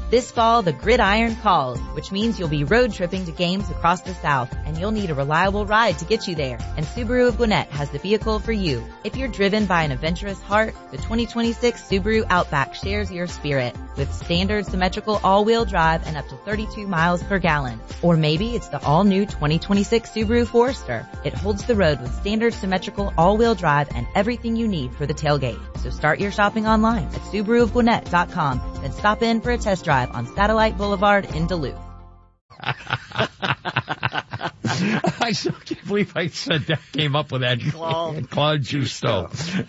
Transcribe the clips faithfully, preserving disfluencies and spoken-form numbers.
This fall, the gridiron calls, which means you'll be road tripping to games across the South, and you'll need a reliable ride to get you there. And Subaru of Gwinnett has the vehicle for you. If you're driven by an adventurous heart, the twenty twenty-six Subaru Outback shares your spirit with standard symmetrical all-wheel drive and up to thirty-two miles per gallon. Or maybe it's the all-new twenty twenty-six Subaru Forester. It holds the road with standard symmetrical all-wheel drive and everything you need for the tailgate. So start your shopping online at Subaru of Gwinnett dot com, then stop in for a test drive on Satellite Boulevard in Duluth. I still can't believe I said that, came up with that. Claude, Claude Justo.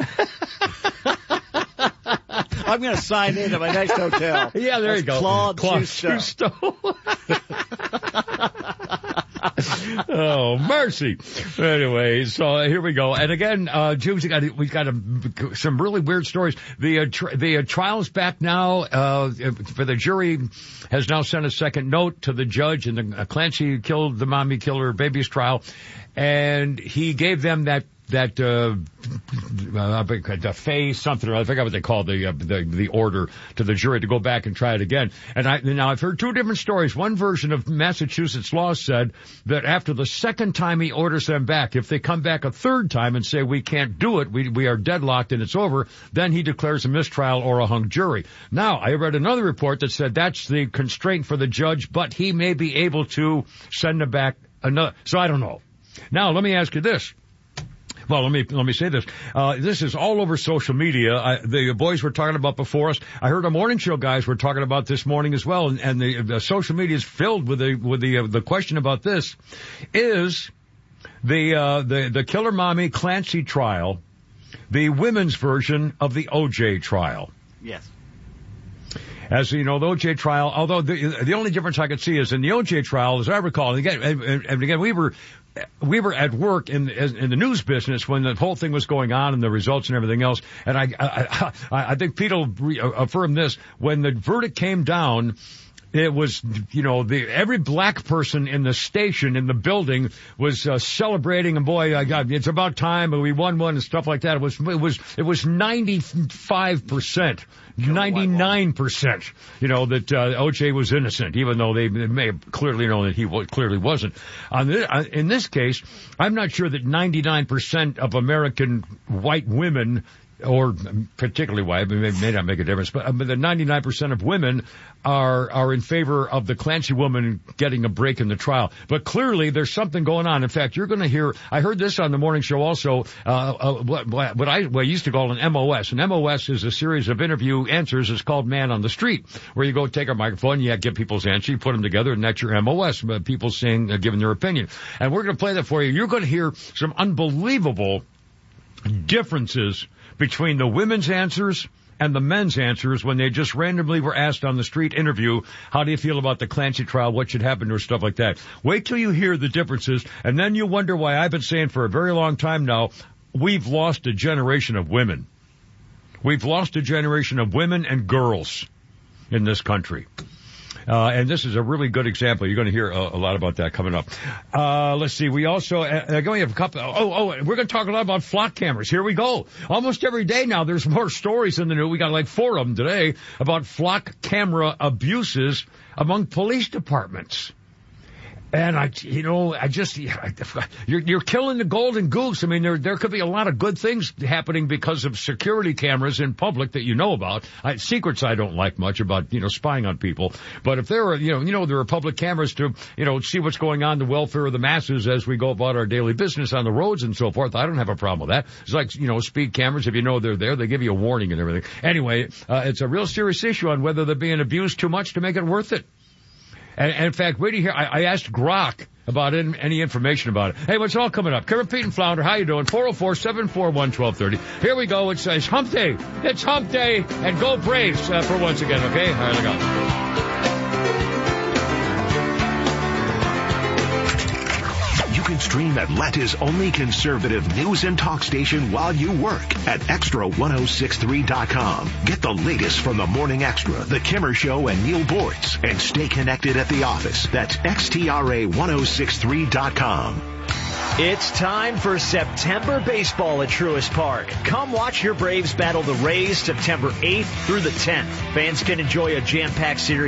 I'm going to sign in at my next hotel. Yeah, there That's you go. Claude, Claude Justo. Justo. Oh, mercy. Anyway, so uh, here we go. And again, uh, Jews, we got, we got a, some really weird stories. The, uh, tr- the uh, trial's back now, uh, for the jury has now sent a second note to the judge in the uh, Clancy killed the mommy killer babies trial. And he gave them that that uh, uh the phase something or I forgot what they call the, uh, the the order to the jury to go back and try it again. And I now I've heard two different stories. One version of Massachusetts law said that after the second time he orders them back, if they come back a third time and say we can't do it, we we are deadlocked and it's over, then he declares a mistrial or a hung jury. Now I read another report that said that's the constraint for the judge, but he may be able to send them back another. So I don't know. Now let me ask you this. Well, let me let me say this. Uh, this is all over social media. I, the boys were talking about before us. I heard the morning show guys were talking about this morning as well, and, and the, the social media is filled with the with the uh, the question about this: is the uh, the the Killer Mommy Clancy trial the women's version of the O J trial? Yes. As you know, the O J trial, although the the only difference I could see is in the O J trial, as I recall, and again, and, and again, we were we were at work in in the news business when the whole thing was going on and the results and everything else. And I I, I, I think Pete will re- affirm this: when the verdict came down, it was, you know, the every black person in the station, in the building, was uh, celebrating, and boy, I got, it's about time, and we won one and stuff like that. It was, it was, it was ninety-five percent, ninety-nine percent, you know, that uh, O J was innocent, even though they, they may have clearly known that he w- clearly wasn't. On this, in this case, I'm not sure that ninety-nine percent of American white women, or particularly white, it may, may not make a difference, but, but the ninety-nine percent of women are are in favor of the Clancy woman getting a break in the trial. But clearly there's something going on. In fact, you're going to hear, I heard this on the morning show also, uh, uh what, what I what I used to call an M O S. An M O S is a series of interview answers. It's called Man on the Street, where you go take a microphone, you get people's answers, you put them together, and that's your M O S, people saying, uh, giving their opinion. And we're going to play that for you. You're going to hear some unbelievable differences between the women's answers and the men's answers when they just randomly were asked on the street interview, how do you feel about the Clancy trial, what should happen, or stuff like that. Wait till you hear the differences, and then you wonder why I've been saying for a very long time now, we've lost a generation of women. We've lost a generation of women and girls in this country. Uh, and this is a really good example. You're going to hear a, a lot about that coming up. Uh, let's see. We also, uh, going to have a couple, oh, oh, we're going to talk a lot about flock cameras. Here we go. Almost every day now, there's more stories in the news. We got like four of them today about flock camera abuses among police departments. And I, you know, I just, you're, you're killing the golden goose. I mean, there, there could be a lot of good things happening because of security cameras in public that you know about. I, secrets I don't like much about, you know, spying on people. But if there are, you know, you know, there are public cameras to, you know, see what's going on, the welfare of the masses as we go about our daily business on the roads and so forth. I don't have a problem with that. It's like, you know, speed cameras. If you know they're there, they give you a warning and everything. Anyway, uh, it's a real serious issue on whether they're being abused too much to make it worth it. And, and in fact, wait to hear, I, I asked Grok about in, any information about it. Hey, what's all coming up? Kevin, Pete, and Flounder, how you doing? four oh four, seven four one, one two three oh. Here we go. It's, it's hump day. It's hump day. And go Braves uh, for once again, okay? All right, let's go. You can stream Atlanta's only conservative news and talk station while you work at extra ten sixty-three dot com. Get the latest from the Morning Extra, The Kimmer Show, and Neil Boortz. And stay connected at the office. That's extra ten sixty-three dot com. It's time for September baseball at Truist Park. Come watch your Braves battle the Rays September eighth through the tenth. Fans can enjoy a jam-packed series